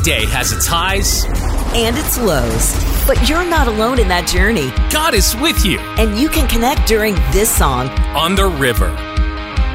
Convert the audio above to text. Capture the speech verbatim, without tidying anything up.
day has its highs and its lows. But you're not alone in that journey. God is with you. And you can connect during this song, On the River.